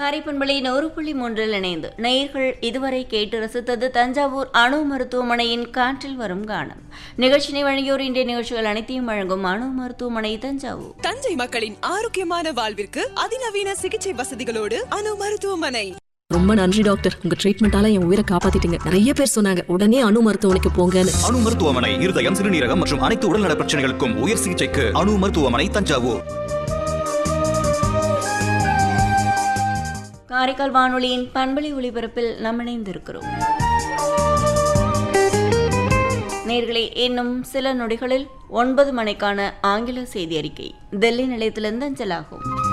காரைப்பண்பளை 100.3 இணைந்து நேயர்கள் இதுவரை கேட்டு ரசித்தது தஞ்சாவூர் அணு மருத்துவமனையின் காற்றில் வரும் கானம். நிகழ்ச்சியை வழங்கியோர் இன்றைய நிகழ்ச்சிகள் அனைத்தையும் வழங்கும் அணு மருத்துவமனை தஞ்சாவூர். தஞ்சை மக்களின் ஆரோக்கியமான வாழ்விற்கு அதிநவீன சிகிச்சை வசதிகளோடு அணு மருத்துவமனை. ரொம்ப நன்றி டாக்டர், உங்க ட்ரீட்மெண்டால என் உயிரை காப்பாத்திட்டீங்க. நிறைய பேர் சொன்னாங்க உடனே அணு மருத்துவமனைக்கு போங்கன்னு. அணு மருத்துவமனை இருதயம், சிறுநீரகம் மற்றும் அனைத்து உடல்நல பிரச்சனைகளுக்கும் உயர் சிகிச்சைக்கு அணு மருத்துவமனை தஞ்சாவூர். காரைக்கால் வானொலியின் பண்பலை ஒளிபரப்பில் நாம் இணைந்திருக்கிறோம். நேயர்களே, இன்னும் சில நொடிகளில் 9 மணிக்கான ஆங்கில செய்தி அறிக்கை டெல்லி நிலையத்திலிருந்து அஞ்சலாகும்.